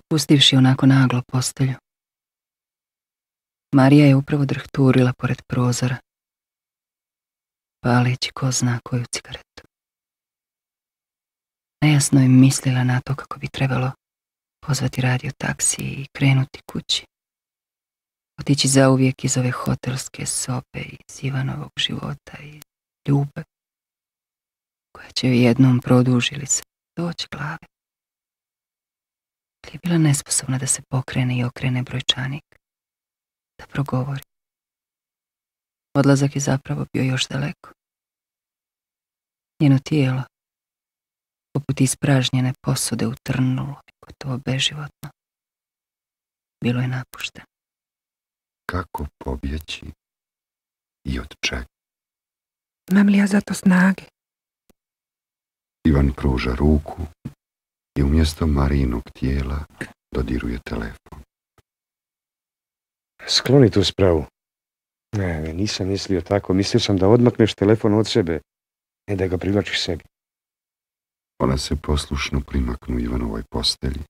Pustivši onako naglo postelju. Marija je upravo drhturila pored prozora, paleći ko zna koju cigaretu. Nejasno je mislila na to kako bi trebalo pozvati radio taksi i krenuti kući. Otići zauvijek iz ove hotelske sobe, iz Ivanovog života i ljubav, koja će joj jednom produžili se doći glave. Ali je bila nesposobna da se pokrene i okrene brojčanik, da progovori. Odlazak je zapravo bio još daleko. Njeno tijelo, poput ispražnjene posude, utrnulo i gotovo beživotno. Bilo je napušteno. Kako pobjeći i od čega? Imam li ja za to snage? Ivan pruža ruku i umjesto Marijinog tijela dodiruje telefon. Skloni tu spravu. Ne, nisam mislio tako. Mislio sam da odmakneš telefon od sebe, ne da ga privlačiš sebi. Ona se poslušno primaknu Ivanovoj postelji